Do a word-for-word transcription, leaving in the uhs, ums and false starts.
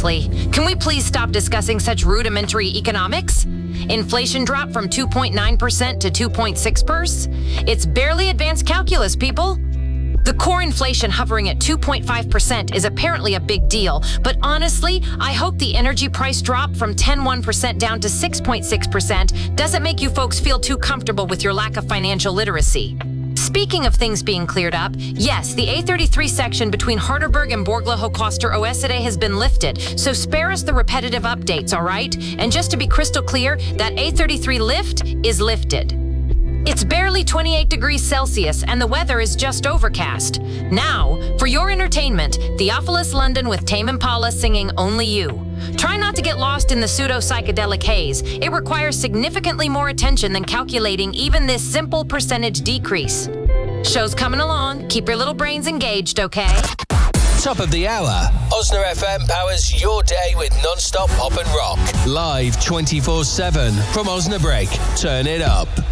seriously, can we please stop discussing such rudimentary economics? Inflation dropped from two point nine percent to two point six percent. It's barely advanced calculus, people. The core inflation hovering at two point five percent is apparently a big deal, but honestly, I hope the energy price drop from ten point one percent down to six point six percent doesn't make you folks feel too comfortable with your lack of financial literacy. Speaking of things being cleared up, yes, the A thirty-three section between Harderberg and Borgla-Högkoster Oeside has been lifted, so spare us the repetitive updates, all right? And just to be crystal clear, that A thirty-three lift is lifted. It's barely twenty-eight degrees Celsius, and the weather is just overcast. Now, for your entertainment, Theophilus London with Tame Impala singing Only You. Try not to get lost in the pseudo-psychedelic haze. It requires significantly more attention than calculating even this simple percentage decrease. Show's coming along. Keep your little brains engaged, okay? Top of the hour. Osna F M powers your day with non-stop pop and rock. Live twenty-four seven from Osnabrück. Turn it up.